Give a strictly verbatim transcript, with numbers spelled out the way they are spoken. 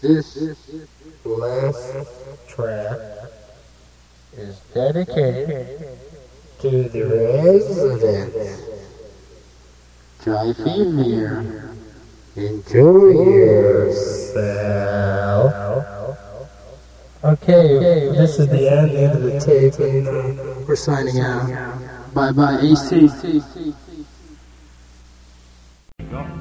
This last track is dedicated to the residents. Try Femere. Enjoy yourself. Okay, this is the end of the tape, and we're signing out. Bye bye, A C.